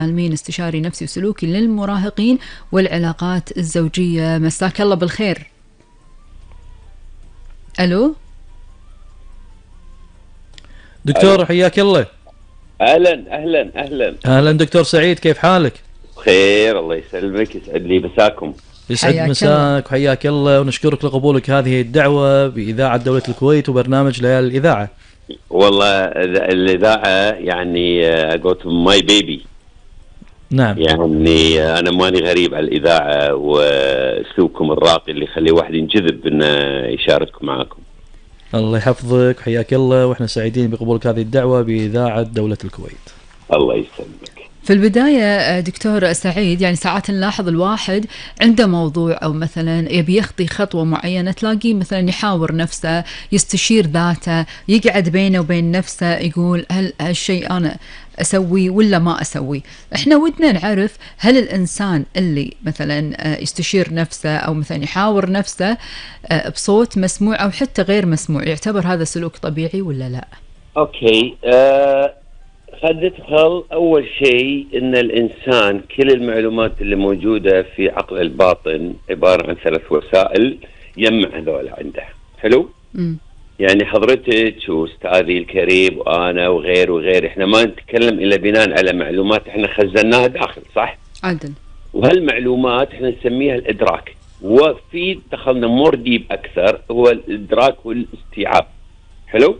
عالمين استشاري نفسي وسلوكي للمراهقين والعلاقات الزوجية. مساك الله بالخير. ألو دكتور، حياك الله. اهلا اهلا اهلا اهلا دكتور سعيد، كيف حالك؟ بخير الله يسلمك، يسعد لي مساكم. يسعد مساك وحياك الله، ونشكرك لقبولك هذه الدعوة بإذاعة دولة الكويت وبرنامج ليالي الإذاعة. والله الإذاعة يعني قلت ماي بيبي. نعم، يعني أنا ماني غريب على الإذاعة وأسلوبكم الراقي اللي يخلي واحد ينجذب إنه يشارككم معاكم. الله يحفظك، حياك الله، وإحنا سعيدين بقبولك هذه الدعوة بإذاعة دولة الكويت. الله يسلمك. في البداية دكتور سعيد، يعني ساعات نلاحظ الواحد عنده موضوع أو مثلا يبي يخطي خطوة معينة، تلاقيه مثلا يحاور نفسه، يستشير ذاته، يقعد بينه وبين نفسه يقول هل هالشيء أنا أسوي ولا ما أسوي. إحنا ودنا نعرف هل الإنسان اللي مثلا يستشير نفسه أو مثلا يحاور نفسه بصوت مسموع أو حتى غير مسموع، يعتبر هذا سلوك طبيعي ولا لا؟ أوكي، خلينا ندخل. أول شيء إن الإنسان كل المعلومات اللي موجودة في عقل الباطن عبارة عن 3 وسائل يجمع هذول عنده. حلو؟ يعني حضرتك واستاذي الكريم وأنا وغير إحنا ما نتكلم إلا بناء على معلومات إحنا خزناها داخل، صح؟ عدل. وهالمعلومات إحنا نسميها الإدراك، وفي دخلنا مور ديب أكثر هو الإدراك والاستيعاب. حلو؟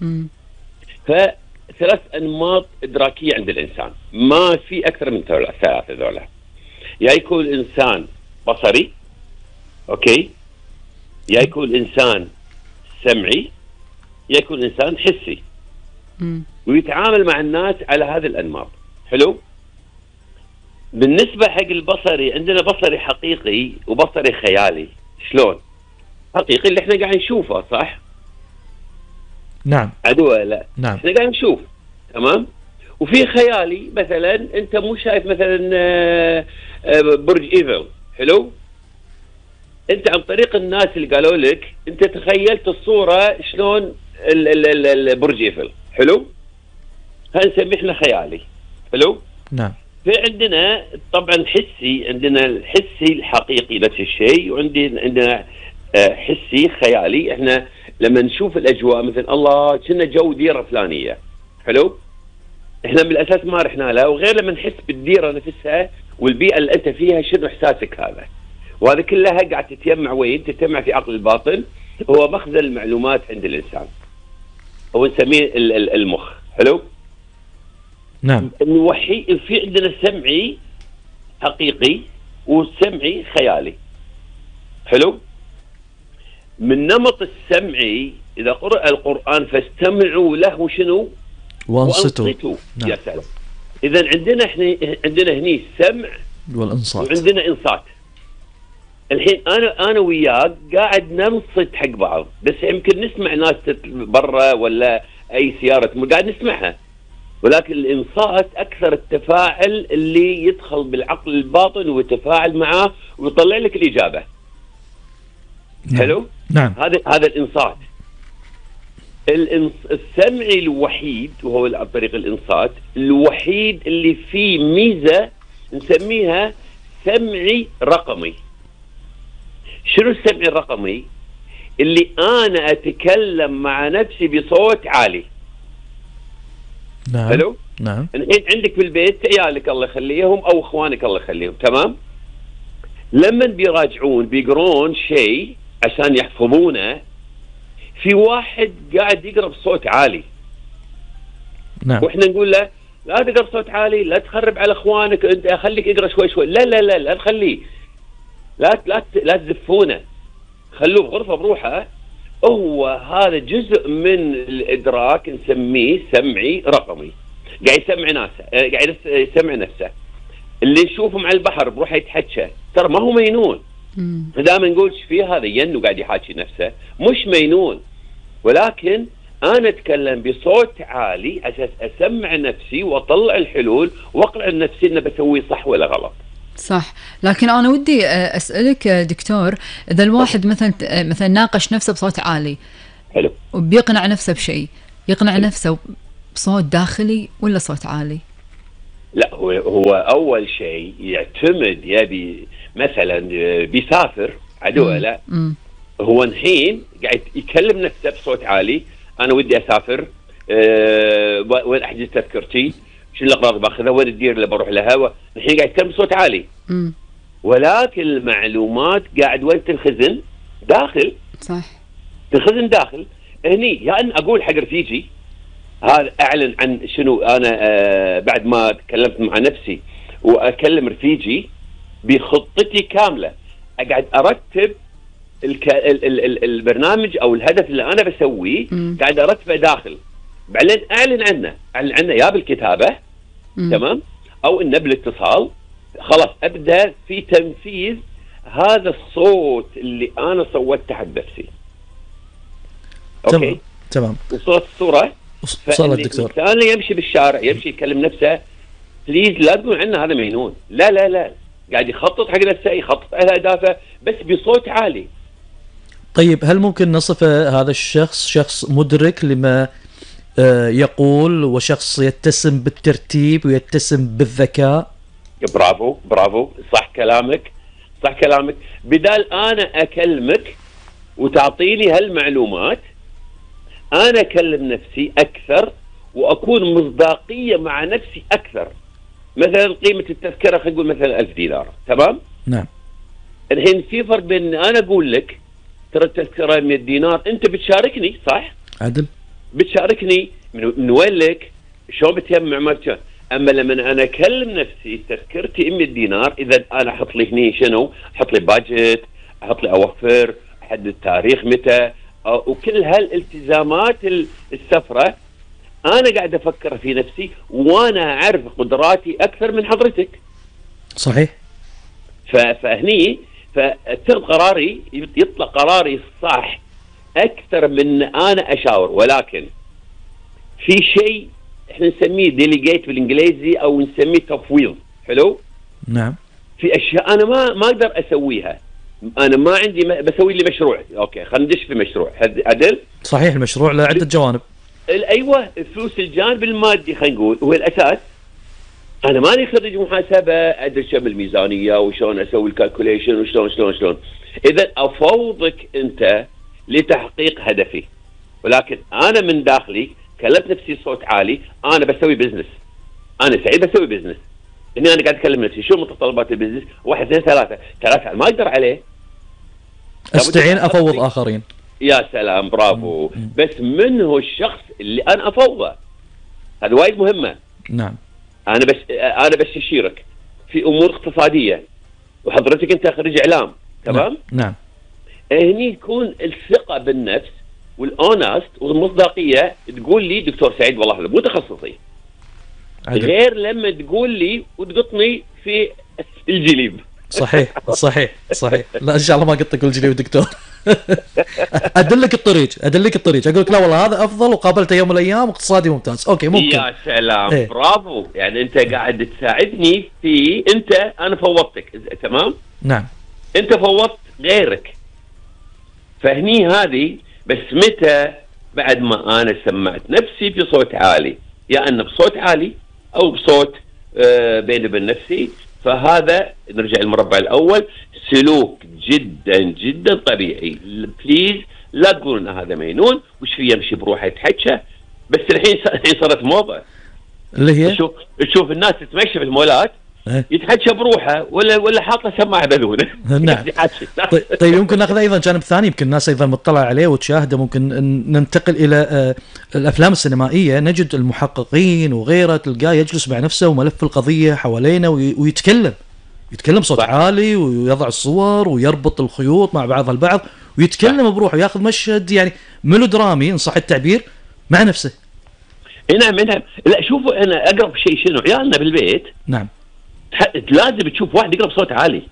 ف3 أنماط إدراكية عند الإنسان، ما في أكثر من 3 ذولا. يا يكون إنسان بصري، أوكي، يا يكون إنسان سمعي، يا يكون إنسان حسي. ويتعامل مع الناس على هذه الأنماط. حلو؟ بالنسبة حق البصري، عندنا بصري حقيقي وبصري خيالي. شلون؟ حقيقي اللي احنا قاعد نشوفه، صح؟ نعم. عدو لا؟ نعم. احنا قاعد نشوف، تمام؟ وفي خيالي مثلا انت مو شايف مثلا برج ايفل. حلو؟ انت عن طريق الناس اللي قالوا لك انت تخيلت الصورة شلون برج ايفل. حلو؟ هنسميه احنا خيالي. حلو؟ نعم. في عندنا طبعا حسي، عندنا الحسي الحقيقي نفس الشيء، عندنا حسي خيالي. احنا لما نشوف الاجواء مثلا الله كنا جو ديره فلانيه. حلو؟ احنا بالاساس ما رحنا لها، وغير لما نحس بالديره نفسها والبيئه اللي انت فيها شنو احساسك هذا. وهذا كلها قاعد تتجمع وين؟ تتجمع في عقل الباطن، هو مخزن المعلومات عند الانسان، هو نسميه المخ. حلو؟ نعم. الوحيد في عندنا سمعي حقيقي وسمعي خيالي. حلو؟ من نمط السمعي إذا قرأ القرآن فاستمعوا له شنو؟ وانصتوا. نعم. يا سلام. إذا عندنا احنا عندنا هني السمع والانصات، وعندنا انصات. الحين انا وياك قاعد ننصت حق بعض، بس يمكن نسمع ناس برا ولا اي سياره قاعد نسمعها، ولكن الانصات اكثر التفاعل اللي يدخل بالعقل الباطن ويتفاعل معاه ويطلع لك الاجابه. نعم. حلو؟ نعم. هذا الانصات. السمعي الوحيد وهو عن طريق الانصات الوحيد اللي فيه ميزه نسميها سمعي رقمي. شنو السمعي الرقمي؟ اللي انا اتكلم مع نفسي بصوت عالي. نعم. حلو؟ نعم. الحين عندك في البيت عيالك الله يخليهم او اخوانك الله يخليهم، تمام؟ لما بيراجعون بيقرون شيء عشان يحفظونه، في واحد قاعد يقرا بصوت عالي. نعم. واحنا نقول له لا تقرا بصوت عالي، لا تخرب على اخوانك، انت خليك اقرا شوي شوي. لا لا لا لا تخليه، لا تزفونه، خلوه بغرفه بروحه. هو هذا جزء من الادراك نسميه سمعي رقمي، قاعد يسمع ناسه، قاعد يسمع نفسه. اللي نشوفه مع البحر بروحه يتحكى، ترى ما هو مينون. دائما نقول في هذا ينو قاعد يحاكي نفسه، مش مينون، ولكن انا اتكلم بصوت عالي عشان اسمع نفسي واطلع الحلول واقنع نفسي انه بسوي صح ولا غلط. صح. لكن أنا ودي أسألك دكتور، إذا الواحد مثلا ناقش نفسه بصوت عالي، حلو، وبيقنع نفسه بشيء، يقنع نفسه بصوت داخلي ولا صوت عالي؟ لا، هو اول شيء يعتمد، يبي مثلا بيسافر لا، هو الحين قاعد يكلم نفسه بصوت عالي، انا ودي اسافر، وين احجز تذكرتي، شو الاغراض باخذها، وين الدير اللي بروح لها، الحين قاعد يتكلم بصوت عالي. ولكن المعلومات قاعد وين تنخزن؟ داخل. صح، تنخزن داخل. هني يا ان اقول حق رفيجي هذا، اعلن عن شنو انا، بعد ما تكلمت مع نفسي واكلم رفيجي بخطتي كامله، اقعد ارتب البرنامج او الهدف اللي انا بسويه، قاعد ارتبه داخل، بعدين اعلن عنه يا بالكتابه، تمام، او انه بالاتصال. خلاص ابدا في تنفيذ هذا الصوت اللي انا صوتته حق نفسي. اوكي تمام. وصلت الصوره. وصلت دكتور. الانسان اللي يمشي بالشارع يمشي يكلم نفسه، بليز لا تقول عنه هذا مجنون، لا لا لا، قاعد يخطط حق نفسه، يخطط على اهدافه بس بصوت عالي. طيب هل ممكن نصف هذا الشخص شخص مدرك لما يقول، وشخص يتسم بالترتيب ويتسم بالذكاء؟ برافو برافو، صح كلامك، صح كلامك. بدال انا اكلمك وتعطيني هالمعلومات، انا اكلم نفسي اكثر واكون مصداقيه مع نفسي اكثر. مثلا قيمه التذكره خلينا نقول مثلا 1000 دينار، تمام؟ نعم. الحين في فرق بين انا اقول لك ترى التذكره 100 دينار، انت بتشاركني صح؟ عدل. بتشاركني من وين لك؟ شلون بتجمع مالك؟ اما لما انا اكلم نفسي تذكرتي 100 دينار، اذا انا احط لي هني شنو؟ احط لي باجت، احط لي اوفر، احدد تاريخ متى، وكل هالالتزامات السفره انا قاعد افكر في نفسي، وانا اعرف قدراتي اكثر من حضرتك. صحيح. فهني فاتخذ قراري، يطلع قراري الصح اكثر من انا اشاور. ولكن في شيء احنا نسميه ديليجيت بالانجليزي او نسميه تفويض. حلو. نعم. في اشياء انا ما اقدر اسويها، انا ما عندي بسوي لي مشروع، اوكي خلينا ندش في مشروع. عدل. صحيح، المشروع له عده جوانب. ايوه، فلوس الجانب المادي خلينا نقول هو الاساس. انا ماني خريج محاسبه ادري كم الميزانيه وشلون اسوي الكالكوليشن وشلون. اذا افوضك انت لتحقيق هدفي، ولكن انا من داخلي كلمت نفسي صوت عالي، انا بسوي بزنس، انا سعيد بسوي بزنس. اني انا قاعد اكلم نفسي شو متطلبات البزنس، 1 2 3 ما اقدر عليه، استعين افوض اخرين. يا سلام، برافو. بس من هو الشخص اللي انا افوضه؟ هذا وايد مهمه. نعم. انا بستشيرك في امور اقتصاديه، وحضرتك انت خريج اعلام، تمام؟ نعم. هني يكون الثقه بالنفس والاونست والمصداقيه، تقول لي دكتور سعيد والله هذا مو تخصصي، غير لما تقول لي وتقطني في الجليب. صحيح. لا ان شاء الله ما قطك الجليب دكتور. ادلك الطريق، اقول لك لا والله هذا افضل وقابلته يوم من الايام اقتصادي ممتاز. اوكي ممكن. يا سلام. برافو، يعني انت قاعد تساعدني في انا فوضتك، تمام؟ نعم. انت فوضت غيرك، فهني هذه بس متى؟ بعد ما انا سمعت نفسي بصوت عالي، يا ان بصوت عالي او بصوت بيني وبين نفسي. فهذا نرجع المربع الاول، سلوك جدا جدا طبيعي. بليز لا تقولون هذا مجنون، وش في يمشي بروحه يتحكى. بس الحين صارت موضه اللي هي تشوف الناس تتمشى في المولات يتحكى بروحه ولا حاطه سماعه بذونه. نعم. طيب يمكن ناخذ ايضا جانب ثاني يمكن الناس ايضا مطلع عليه وتشاهده. ممكن ننتقل الى الافلام السينمائيه، نجد المحققين وغيره تلقاه يجلس مع نفسه وملف القضيه حوالينا ويتكلم بصوت عالي، ويضع الصور ويربط الخيوط مع بعضها البعض ويتكلم بروحه، وياخذ مشهد يعني ميلودرامي ان صح التعبير مع نفسه. نعم. لا شوفوا، انا اقرب شيء شنو عيالنا بالبيت. نعم. لازم تشوف واحد يقرب صوت عالي.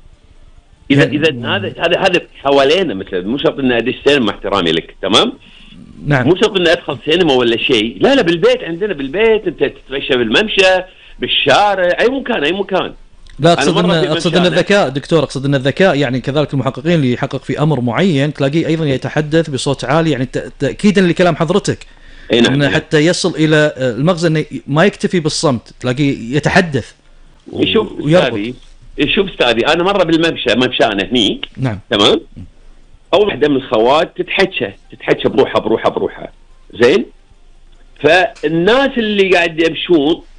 اذا هذا حوالينا، مثلا مو شرط ان ادش سينما مع احترامي لك، تمام؟ نعم. مو شرط ان ادخل سينما ولا شيء، لا بالبيت عندنا، بالبيت انت تتمشى بالممشى بالشارع، اي مكان. لا اقصد ان الذكاء دكتور، اقصد ان الذكاء يعني كذلك المحققين اللي يحقق في امر معين تلاقيه ايضا يتحدث بصوت عالي، يعني تاكيدا لكلام حضرتك إنه حتى يصل الى المغزى انه ما يكتفي بالصمت، تلاقيه يتحدث شوف استاذي انا مره ممشانا هني. نعم. تمام. اول واحده من الخوات تتحكى بروحها زين. فالناس اللي قاعد يمشون